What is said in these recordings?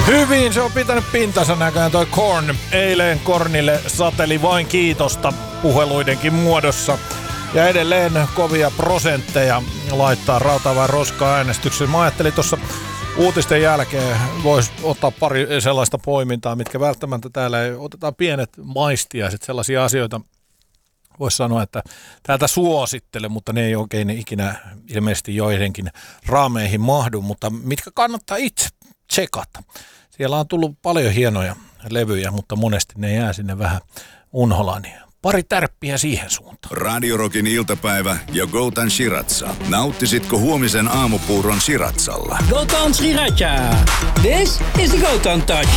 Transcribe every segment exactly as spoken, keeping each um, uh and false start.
Hyvin se on pitänyt pintansa näköjään toi Korn. Eilen Kornille sateli vain kiitosta puheluidenkin muodossa. Ja edelleen kovia prosentteja laittaa rautaa vai roskaa äänestykseen. Mä ajattelin tuossa uutisten jälkeen voisi ottaa pari sellaista poimintaa, mitkä välttämättä täällä ei otetaan pienet maistiaiset, sellaisia asioita. Voisi sanoa, että täältä suosittele, mutta ne ei oikein ikinä ilmeisesti joidenkin raameihin mahdu, mutta mitkä kannattaa itse tsekata. Siellä on tullut paljon hienoja levyjä, mutta monesti ne jää sinne vähän unholaan. Pari tärppiä siihen suuntaan. Radio Rockin iltapäivä ja Goutan Shiratsa. Nauttisitko huomisen aamupuuron Shiratsalla? Goutan Sriracha. This is the Goutan Touch.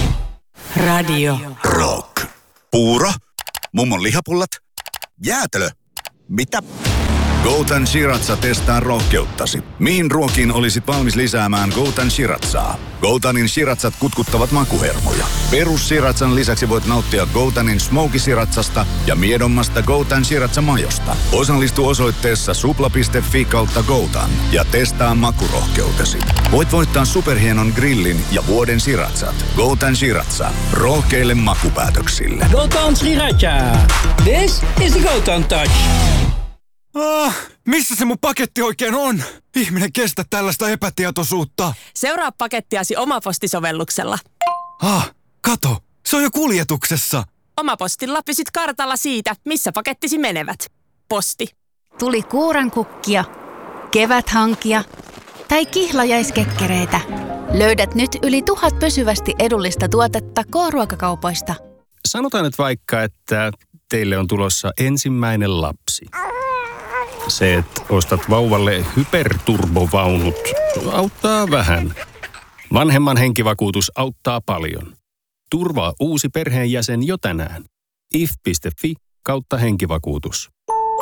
Radio Rock. Puuro? Mummon lihapullat? Jäätelö? Mitä? Goutan Shiratsa testaa rohkeuttasi. Mihin ruokiin olisit valmis lisäämään Goutan Shiratsaa? Goutanin Shiratsat kutkuttavat makuhermoja. Perus Shiratsan lisäksi voit nauttia Goutanin Smoky Shiratsasta ja miedommasta Goutan Shiratsa-majosta. Osallistu osoitteessa supla piste fi kautta Goutan ja testaa makurohkeutesi. Voit voittaa superhienon grillin ja vuoden Shiratsat. Goutan Shiratsa. Rohkeille makupäätöksille. Goutan Sriracha. This is the Goutan Touch. Ah, missä se mun paketti oikein on? Ihminen kestä tällaista epätietoisuutta. Seuraa pakettiasi Omaposti-sovelluksella. Ah, kato, se on jo kuljetuksessa. Omapostilla pysyt kartalla siitä, missä pakettisi menevät. Posti. Tuli kuurankukkia, keväthankia tai kihlajaiskekkereitä. Löydät nyt yli tuhat pysyvästi edullista tuotetta K-ruokakaupoista. Sanotaan nyt vaikka, että teille on tulossa ensimmäinen lapsi. Se, että ostat vauvalle hyperturbovaunut, auttaa vähän. Vanhemman henkivakuutus auttaa paljon. Turvaa uusi perheenjäsen jo tänään. if piste fi kautta henkivakuutus.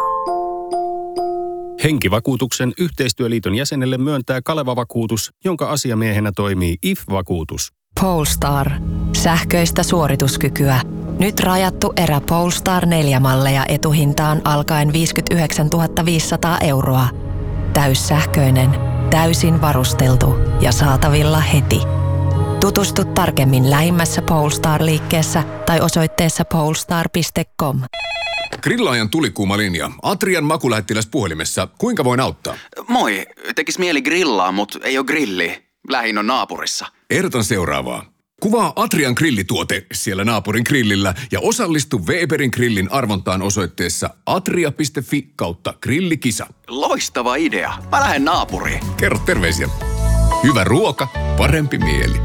Henkivakuutuksen yhteistyöliiton jäsenelle myöntää Kaleva-vakuutus, jonka asiamiehenä toimii I F-vakuutus. Polestar. Sähköistä suorituskykyä. Nyt rajattu erä Polestar neljä malleja etuhintaan alkaen viisikymmentäyhdeksäntuhatta viisisataa euroa. Täyssähköinen, täysin varusteltu ja saatavilla heti. Tutustu tarkemmin lähimmässä Polestar-liikkeessä tai osoitteessa polestar piste com. Grillaajan tulikuuma linja. Atrian makulähettiläs puhelimessa. Kuinka voin auttaa? Moi. Tekis mieli grillaa, mut ei oo grilli. Lähin on naapurissa. Ehdotan seuraavaa. Kuvaa Atrian grillituote siellä naapurin grillillä ja osallistu Weberin grillin arvontaan osoitteessa atria piste fi kautta grillikisa. Loistava idea. Mä lähden naapuriin. Kerro terveisiä. Hyvä ruoka, parempi mieli.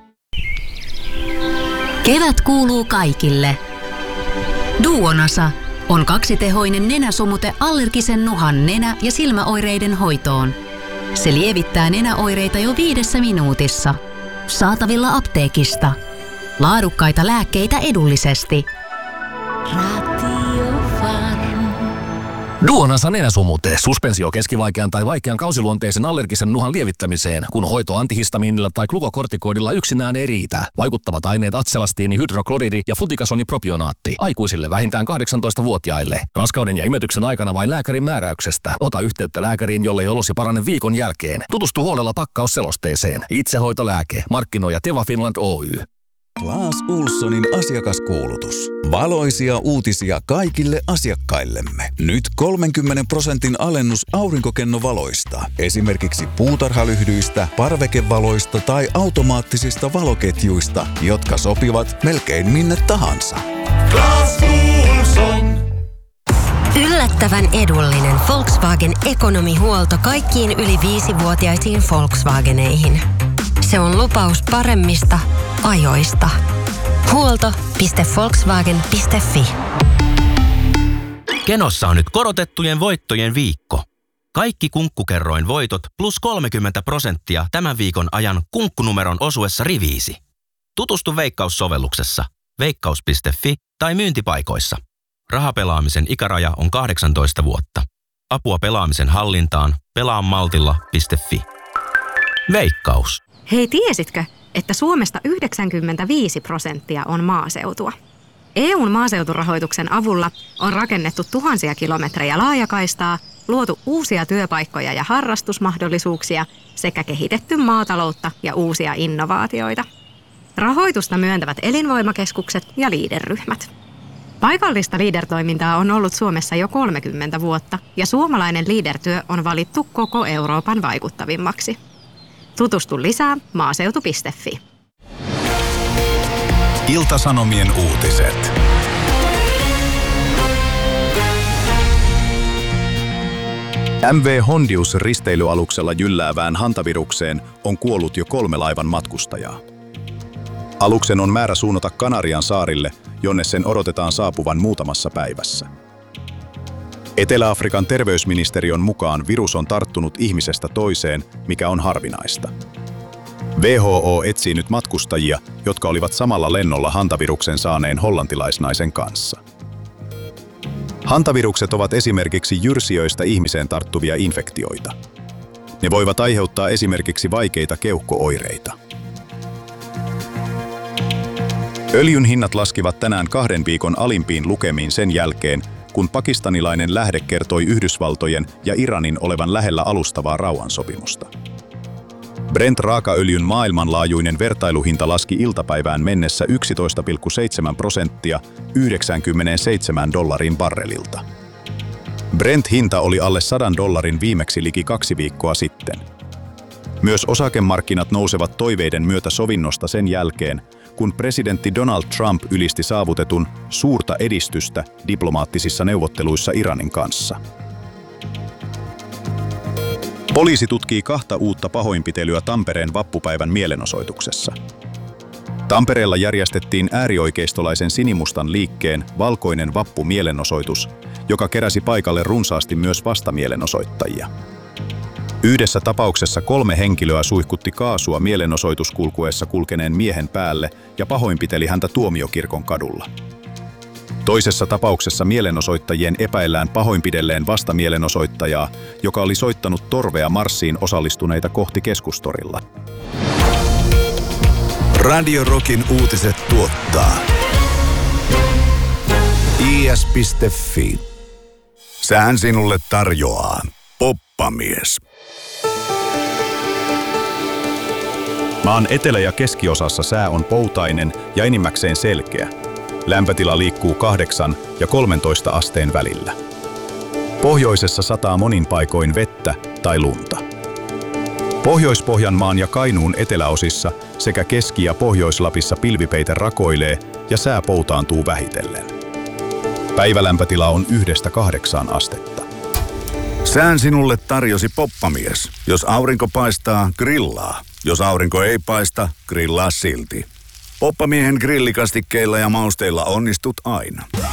Kevät kuuluu kaikille. Duonasa on kaksitehoinen nenäsumute allergisen nuhan nenä- ja silmäoireiden hoitoon. Se lievittää nenäoireita jo viidessä minuutissa. Saatavilla apteekista. Laadukkaita lääkkeitä edullisesti. Duonasa nenäsumute. Suspensio keskivaikean tai vaikean kausiluonteisen allergisen nuhan lievittämiseen, kun hoito antihistamiinilla tai glukokortikoidilla yksinään ei riitä. Vaikuttavat aineet atselastiini, hydrokloridi ja flutikasonipropionaatti. Aikuisille vähintään kahdeksantoistavuotiaille. Raskauden ja imetyksen aikana vain lääkärin määräyksestä. Ota yhteyttä lääkäriin, jollei olosi parane viikon jälkeen. Tutustu huolella pakkausselosteeseen. Itsehoitolääke. Markkinoija Teva Finland Oy. Claes Ohlsonin asiakaskuulutus. Valoisia uutisia kaikille asiakkaillemme. Nyt kolmenkymmenen prosentin alennus aurinkokennovaloista. Esimerkiksi puutarhalyhdyistä, parvekevaloista tai automaattisista valoketjuista, jotka sopivat melkein minne tahansa. Claes Ohlson. Yllättävän edullinen Volkswagen ekonomihuolto kaikkiin yli viisivuotiaisiin Volkswageneihin. Se on lupaus paremmista ajoista. Huolto piste volkswagen piste fi. Kenossa on nyt korotettujen voittojen viikko. Kaikki kunkkukerroin voitot plus kolmekymmentä prosenttia tämän viikon ajan kunkkunumeron osuessa riviisi. Tutustu Veikkaus-sovelluksessa veikkaus piste fi tai myyntipaikoissa. Rahapelaamisen ikäraja on kahdeksantoista vuotta. Apua pelaamisen hallintaan pelaamaltilla piste fi. Veikkaus. Hei, tiesitkö, että Suomesta yhdeksänkymmentäviisi prosenttia on maaseutua? E U:n maaseuturahoituksen avulla on rakennettu tuhansia kilometrejä laajakaistaa, luotu uusia työpaikkoja ja harrastusmahdollisuuksia sekä kehitetty maataloutta ja uusia innovaatioita. Rahoitusta myöntävät elinvoimakeskukset ja liiderryhmät. Paikallista liidertoimintaa on ollut Suomessa jo kolmekymmentä vuotta ja suomalainen liidertyö on valittu koko Euroopan vaikuttavimmaksi. Tutustu lisää maaseutu piste fi. Ilta-Sanomien uutiset. M V Hondius risteilyaluksella jylläävään hantavirukseen on kuollut jo kolme laivan matkustajaa. Aluksen on määrä suunnata Kanarian saarille, jonne sen odotetaan saapuvan muutamassa päivässä. Etelä-Afrikan terveysministeriön mukaan virus on tarttunut ihmisestä toiseen, mikä on harvinaista. W H O etsii nyt matkustajia, jotka olivat samalla lennolla hantaviruksen saaneen hollantilaisnaisen kanssa. Hantavirukset ovat esimerkiksi jyrsijöistä ihmiseen tarttuvia infektioita. Ne voivat aiheuttaa esimerkiksi vaikeita keuhko-oireita. Öljyn hinnat laskivat tänään kahden viikon alimpiin lukemiin sen jälkeen, kun pakistanilainen lähde kertoi Yhdysvaltojen ja Iranin olevan lähellä alustavaa rauhansopimusta. Brent-raakaöljyn maailmanlaajuinen vertailuhinta laski iltapäivään mennessä yksitoista pilkku seitsemän prosenttia yhdeksänkymmentäseitsemän dollarin barrelilta. Brent-hinta oli alle sadan dollarin viimeksi liki kaksi viikkoa sitten. Myös osakemarkkinat nousevat toiveiden myötä sovinnosta sen jälkeen, kun presidentti Donald Trump ylisti saavutetun suurta edistystä diplomaattisissa neuvotteluissa Iranin kanssa. Poliisi tutkii kahta uutta pahoinpitelyä Tampereen vappupäivän mielenosoituksessa. Tampereella järjestettiin äärioikeistolaisen sinimustan liikkeen Valkoinen vappu-mielenosoitus, joka keräsi paikalle runsaasti myös vastamielenosoittajia. Yhdessä tapauksessa kolme henkilöä suihkutti kaasua mielenosoituskulkueessa kulkeneen miehen päälle ja pahoinpiteli häntä Tuomiokirkon kadulla. Toisessa tapauksessa mielenosoittajien epäillään pahoinpidelleen vastamielenosoittajaa, joka oli soittanut torvea marssiin osallistuneita kohti Keskustorilla. Radio Rockin uutiset tuottaa I S piste fi. Sään sinulle tarjoaa Poppamies. Maan etelä- ja keskiosassa sää on poutainen ja enimmäkseen selkeä. Lämpötila liikkuu kahdeksan ja kolmentoista asteen välillä. Pohjoisessa sataa monin paikoin vettä tai lunta. Pohjois-Pohjanmaan ja Kainuun eteläosissa sekä Keski- ja Pohjois-Lapissa pilvipeite rakoilee ja sää poutaantuu vähitellen. Päivälämpötila on yhdestä kahdeksaan astetta. Sään sinulle tarjosi Poppamies. Jos aurinko paistaa, grillaa. Jos aurinko ei paista, grillaa silti. Poppamiehen grillikastikkeilla ja mausteilla onnistut aina.